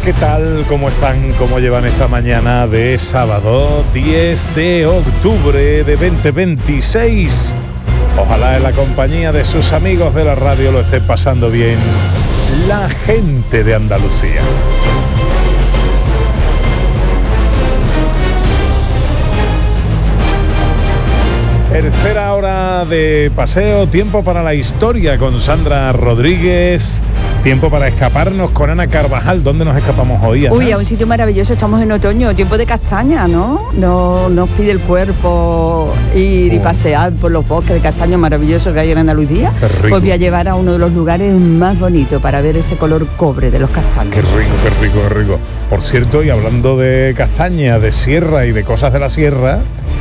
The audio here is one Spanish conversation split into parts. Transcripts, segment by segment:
¿qué tal? ¿Cómo están? ¿Cómo llevan esta mañana de sábado 10 de octubre de 2026? Ojalá en la compañía de sus amigos de la radio lo esté pasando bien la gente de Andalucía. Tercera hora de paseo, tiempo para la historia con Sandra Rodríguez, tiempo para escaparnos con Ana Carvajal. ¿Dónde nos escapamos hoy, Ana? Uy, a un sitio maravilloso, estamos en otoño, tiempo de castaña, ¿no? Nos pide el cuerpo ir y pasear por los bosques de castaño maravillosos que hay en Andalucía. Pues voy a llevar a uno de los lugares más bonitos para ver ese color cobre de los castaños. Qué rico, qué rico, qué rico. Por cierto, y hablando de castaña, de sierra y de cosas de la sierra,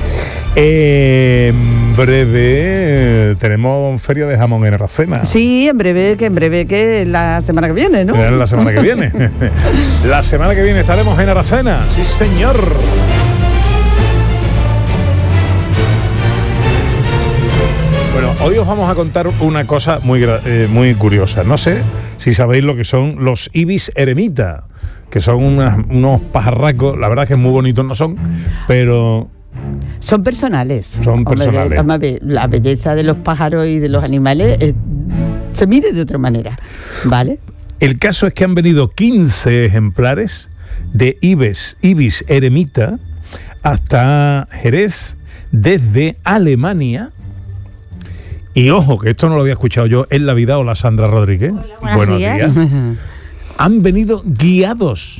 en breve tenemos feria de jamón en Aracena. Sí, en breve que la semana que viene, ¿no? La semana que viene. La semana que viene estaremos en Aracena, sí señor. Bueno, hoy os vamos a contar una cosa muy curiosa. No sé si sabéis lo que son los ibis eremita, que son unos pajarracos. La verdad es que muy bonitos no son, pero... Son personales. Son personales. Hombre, la belleza de los pájaros y de los animales se mide de otra manera, ¿vale? El caso es que han venido 15 ejemplares de ibis eremita hasta Jerez desde Alemania. Y ojo, que esto no lo había escuchado yo en la vida. Hola, Sandra Rodríguez. Hola, buenos días. Han venido guiados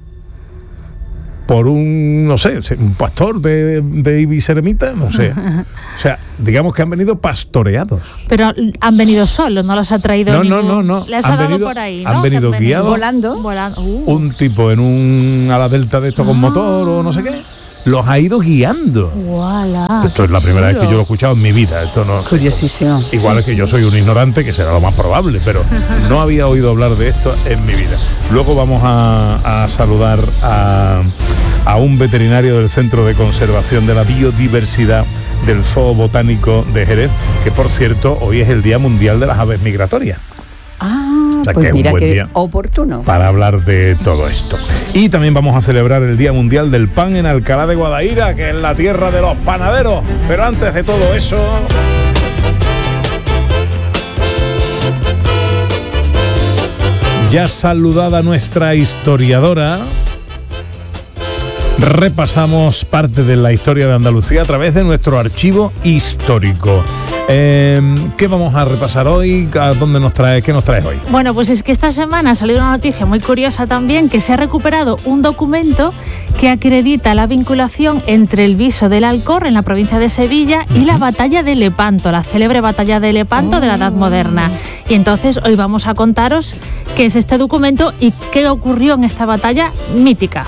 por un pastor de ibis eremita, no sé. O sea, digamos que han venido pastoreados. Pero han venido solos, no los ha traído No. Les ha dado por ahí, ¿no? Han venido guiados. Volando. Un tipo en un ala delta de esto con motor o no sé qué. Los ha ido guiando. ¡Voilà! Esto es la primera vez que yo lo he escuchado en mi vida. Esto no. Curiosísimo. Igual es que yo soy un ignorante, que será lo más probable, pero no había oído hablar de esto en mi vida. Luego vamos a saludar a un veterinario del Centro de Conservación de la Biodiversidad del Zoo Botánico de Jerez, que por cierto, hoy es el Día Mundial de las Aves Migratorias. Ah, O sea, pues que mira es un buen qué día oportuno. para hablar de todo esto. Y también vamos a celebrar el Día Mundial del Pan en Alcalá de Guadaira, que es la tierra de los panaderos. Pero antes de todo eso... Ya saludada nuestra historiadora, repasamos parte de la historia de Andalucía a través de nuestro archivo histórico. ¿Qué vamos a repasar hoy? ¿A dónde nos trae? ¿Qué nos traes hoy? Bueno, pues es que esta semana ha salido una noticia muy curiosa también, que se ha recuperado un documento que acredita la vinculación entre el Viso del Alcor en la provincia de Sevilla y la batalla de Lepanto, la célebre batalla de Lepanto de la Edad Moderna. Y entonces hoy vamos a contaros qué es este documento y qué ocurrió en esta batalla mítica.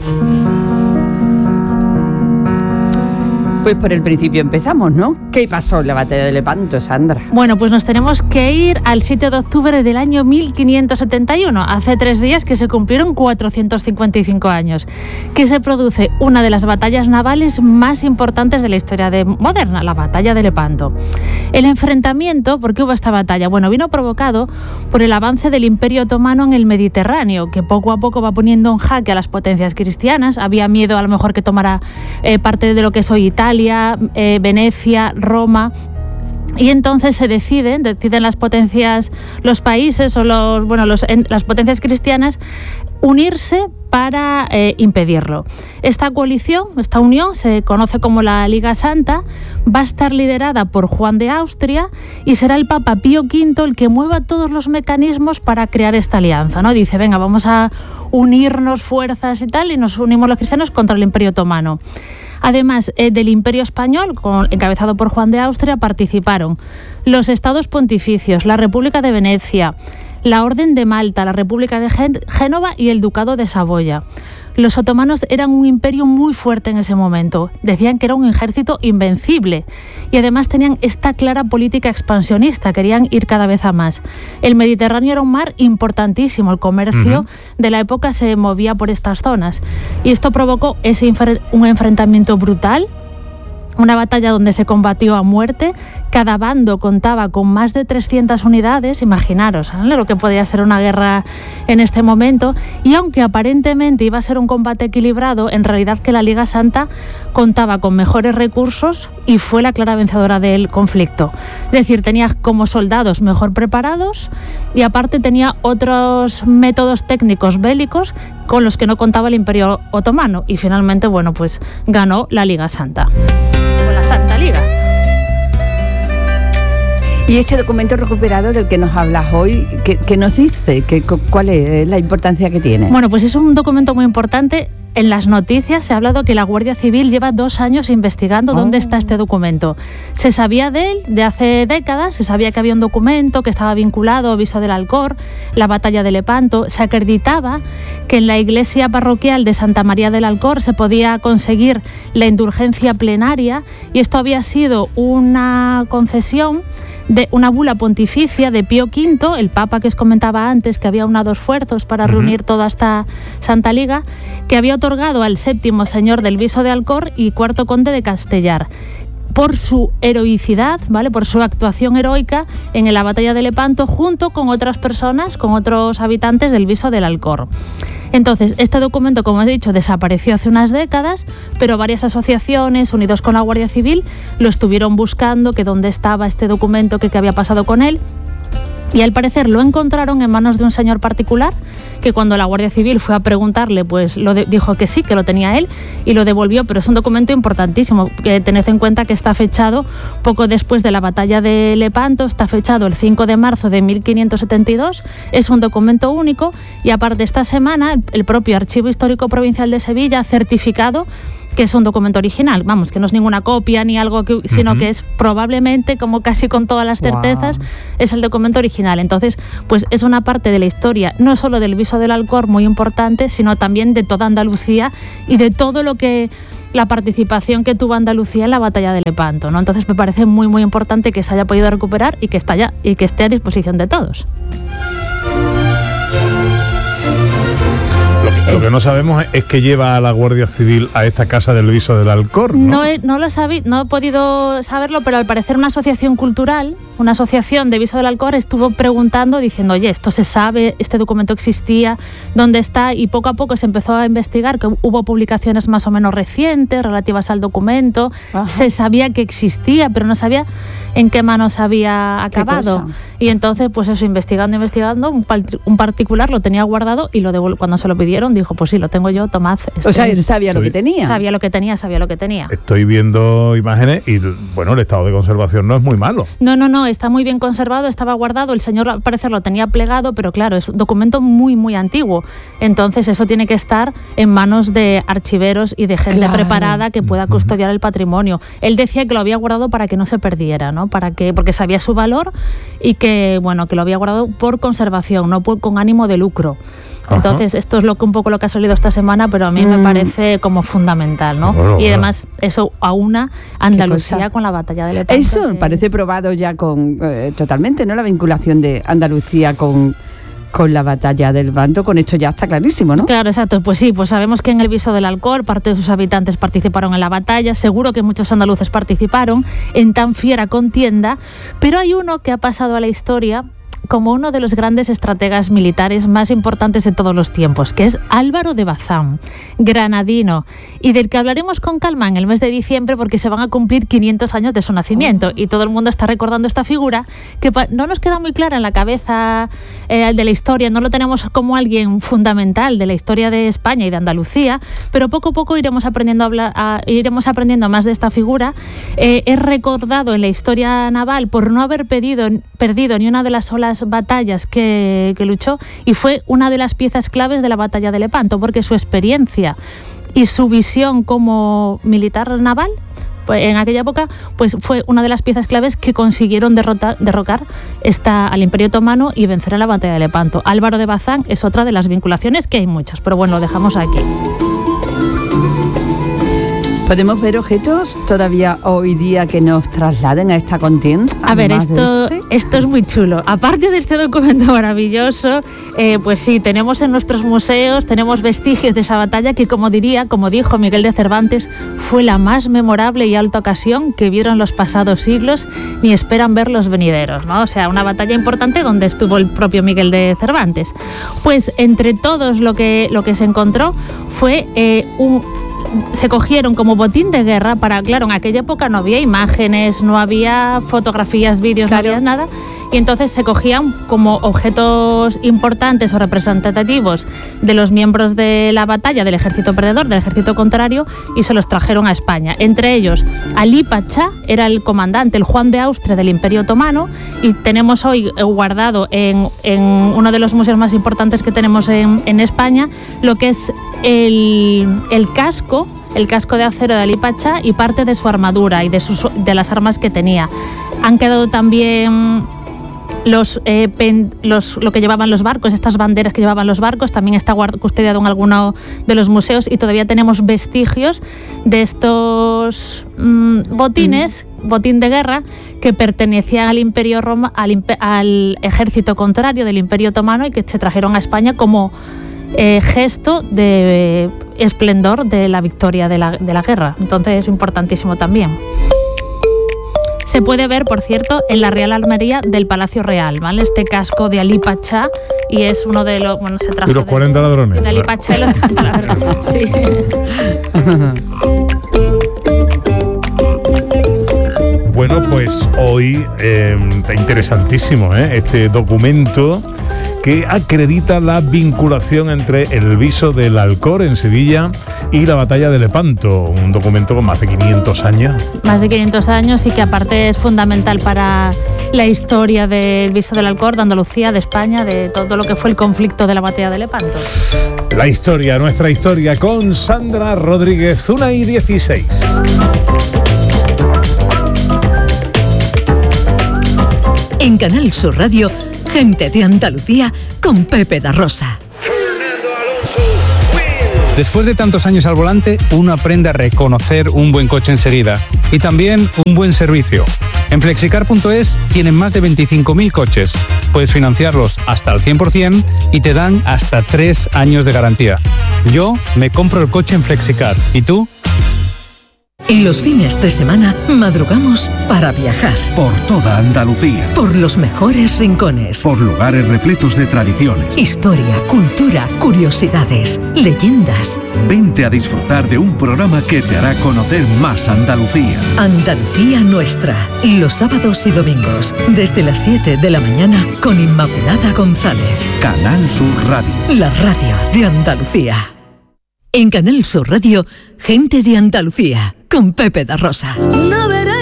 Pues por el principio empezamos, ¿no? ¿Qué pasó en la batalla de Lepanto, Sandra? Bueno, pues nos tenemos que ir al 7 de octubre del año 1571, hace 3 días que se cumplieron 455 años, que se produce una de las batallas navales más importantes de la historia moderna, la batalla de Lepanto. El enfrentamiento, ¿por qué hubo esta batalla? Bueno, vino provocado por el avance del Imperio Otomano en el Mediterráneo, que poco a poco va poniendo en jaque a las potencias cristianas. Había miedo a lo mejor que tomara parte de lo que es hoy Italia, Venecia, Roma. Y entonces deciden las potencias, los países o las potencias cristianas unirse para impedirlo. Esta coalición, esta unión, se conoce como la Liga Santa, va a estar liderada por Juan de Austria y será el Papa Pío V el que mueva todos los mecanismos para crear esta alianza, ¿no? Dice, venga, vamos a unirnos fuerzas y tal, y nos unimos los cristianos contra el Imperio Otomano. Además del Imperio Español, encabezado por Juan de Austria, participaron los Estados Pontificios, la República de Venecia, la Orden de Malta, la República de Génova y el Ducado de Saboya. Los otomanos eran un imperio muy fuerte en ese momento. Decían que era un ejército invencible y además tenían esta clara política expansionista, querían ir cada vez a más. El Mediterráneo era un mar importantísimo, el comercio de la época se movía por estas zonas y esto provocó un enfrentamiento brutal, una batalla donde se combatió a muerte, Cada bando contaba con más de 300 unidades, imaginaros, ¿vale?, lo que podía ser una guerra en este momento, y aunque aparentemente iba a ser un combate equilibrado, en realidad que la Liga Santa contaba con mejores recursos y fue la clara vencedora del conflicto. Es decir, tenía como soldados mejor preparados y aparte tenía otros métodos técnicos bélicos con los que no contaba el Imperio Otomano, y finalmente, bueno, pues ganó la Liga Santa, o la Santa Liga. Y este documento recuperado del que nos hablas hoy, ¿qué nos dice? ¿Cuál es la importancia que tiene? Bueno, pues es un documento muy importante. En las noticias se ha hablado que la Guardia Civil lleva 2 años investigando dónde está este documento. Se sabía de él de hace décadas, se sabía que había un documento que estaba vinculado a Viso del Alcor, la batalla de Lepanto. Se acreditaba que en la iglesia parroquial de Santa María del Alcor se podía conseguir la indulgencia plenaria, y esto había sido una concesión de una bula pontificia de Pío V, el papa que os comentaba antes, que había unado esfuerzos para reunir toda esta Santa Liga, que había otorgado al 7º señor del Viso de Alcor y 4º conde de Castellar, por su heroicidad, ¿vale?, por su actuación heroica en la batalla de Lepanto, junto con otras personas, con otros habitantes del Viso del Alcor. Entonces, este documento, como he dicho, desapareció hace unas décadas, pero varias asociaciones, unidos con la Guardia Civil, lo estuvieron buscando, que dónde estaba este documento, qué había pasado con él. Y al parecer lo encontraron en manos de un señor particular, que cuando la Guardia Civil fue a preguntarle, pues dijo que sí, que lo tenía él, y lo devolvió. Pero es un documento importantísimo, que tened en cuenta que está fechado poco después de la batalla de Lepanto, está fechado el 5 de marzo de 1572, es un documento único, y aparte esta semana el propio Archivo Histórico Provincial de Sevilla ha certificado que es un documento original, vamos, que no es ninguna copia ni algo, sino que es probablemente, como casi con todas las certezas, es el documento original. Entonces, pues es una parte de la historia, no solo del Viso del Alcor muy importante, sino también de toda Andalucía y de todo lo que la participación que tuvo Andalucía en la batalla de Lepanto, ¿no? Entonces me parece muy muy importante que se haya podido recuperar y que esté a disposición de todos. Lo que no sabemos es que lleva a la Guardia Civil a esta casa del Viso del Alcor, ¿no? No he podido saberlo, pero al parecer una asociación cultural, una asociación de Viso del Alcor, estuvo preguntando, diciendo, oye, esto se sabe, este documento existía, ¿dónde está? Y poco a poco se empezó a investigar, que hubo publicaciones más o menos recientes relativas al documento. Ajá. Se sabía que existía, pero no sabía en qué manos había acabado. Y entonces, pues eso, investigando, un particular lo tenía guardado y lo devolvió. Cuando se lo pidieron, dijo, pues sí, lo tengo yo, tomad. O sea, él sabía lo que tenía. Sabía lo que tenía. Estoy viendo imágenes y, bueno, el estado de conservación no es muy malo. No, está muy bien conservado, estaba guardado. El señor, al parecer, lo tenía plegado, pero claro, es un documento muy, muy antiguo. Entonces, eso tiene que estar en manos de archiveros y de gente preparada que pueda custodiar el patrimonio. Él decía que lo había guardado para que no se perdiera, ¿no? Porque sabía su valor y que, bueno, que lo había guardado por conservación, no con ánimo de lucro. Entonces, esto es un poco lo que ha salido esta semana, pero a mí me parece como fundamental, ¿no? Bueno, y además, eso aúna Andalucía con la batalla de Lepanto. Eso me parece probado ya totalmente, ¿no? La vinculación de Andalucía con la batalla del Lepanto, con esto ya está clarísimo, ¿no? Claro, exacto. Pues sí, pues sabemos que en el Viso del Alcor parte de sus habitantes participaron en la batalla, seguro que muchos andaluces participaron en tan fiera contienda, pero hay uno que ha pasado a la historia como uno de los grandes estrategas militares más importantes de todos los tiempos, que es Álvaro de Bazán, granadino, y del que hablaremos con calma en el mes de diciembre, porque se van a cumplir 500 años de su nacimiento, y todo el mundo está recordando esta figura que no nos queda muy clara en la cabeza de la historia, no lo tenemos como alguien fundamental de la historia de España y de Andalucía, pero poco a poco iremos aprendiendo más de esta figura. Es recordado en la historia naval por no haber perdido ni una de las olas batallas que luchó, y fue una de las piezas claves de la batalla de Lepanto, porque su experiencia y su visión como militar naval, pues, en aquella época, pues fue una de las piezas claves que consiguieron derrocar al Imperio Otomano y vencer en la batalla de Lepanto. Álvaro de Bazán es otra de las vinculaciones, que hay muchas, pero bueno, lo dejamos aquí. ¿Podemos ver objetos todavía hoy día que nos trasladen a esta contienda? A ver, esto es muy chulo. Aparte de este documento maravilloso, pues sí, tenemos en nuestros museos, tenemos vestigios de esa batalla que, como dijo Miguel de Cervantes, fue la más memorable y alta ocasión que vieron los pasados siglos ni esperan ver los venideros, ¿no? O sea, una batalla importante donde estuvo el propio Miguel de Cervantes. Pues entre todos lo que se encontró fue se cogieron como botín de guerra claro, en aquella época no había imágenes, no había fotografías, vídeos, claro. No había nada, y entonces se cogían como objetos importantes o representativos de los miembros de la batalla, del ejército perdedor, del ejército contrario, y se los trajeron a España. Entre ellos, Alí Pachá era el comandante, el Juan de Austria del Imperio Otomano, y tenemos hoy guardado en uno de los museos más importantes que tenemos en España, lo que es el casco de acero de Alí Pachá y parte de su armadura y de las armas que tenía. Han quedado también lo que llevaban los barcos, estas banderas que llevaban los barcos, también está custodiado en alguno de los museos, y todavía tenemos vestigios de estos botines, botín de guerra, que pertenecían al Imperio al ejército contrario del Imperio Otomano y que se trajeron a España como gesto de esplendor de la victoria de la guerra. Entonces es importantísimo también. Se puede ver, por cierto, en la Real Armería del Palacio Real, ¿vale? Este casco de Alí Pachá, y es uno de los... Bueno, se trajo de los 40 ladrones. De Alí Pachá y los 40 ladrones, sí. Bueno, pues hoy está interesantísimo este documento que acredita la vinculación entre el viso del Alcor en Sevilla y la batalla de Lepanto, un documento con más de 500 años. Más de 500 años, y que aparte es fundamental para la historia del viso del Alcor, de Andalucía, de España, de todo lo que fue el conflicto de la batalla de Lepanto. La historia, nuestra historia, con Sandra Rodríguez, 1:16. En Canal Sur Radio, Gente de Andalucía con Pepe da Rosa. Después de tantos años al volante, uno aprende a reconocer un buen coche enseguida y también un buen servicio. En Flexicar.es tienen más de 25.000 coches. Puedes financiarlos hasta el 100% y te dan hasta 3 años de garantía. Yo me compro el coche en Flexicar. ¿Y tú? Los fines de semana madrugamos para viajar. Por toda Andalucía. Por los mejores rincones. Por lugares repletos de tradiciones. Historia, cultura, curiosidades, leyendas. Vente a disfrutar de un programa que te hará conocer más Andalucía. Andalucía Nuestra. Los sábados y domingos, desde las 7 de la mañana, con Inmaculada González. Canal Sur Radio. La radio de Andalucía. En Canal Sur Radio, Gente de Andalucía, con Pepe da Rosa. No.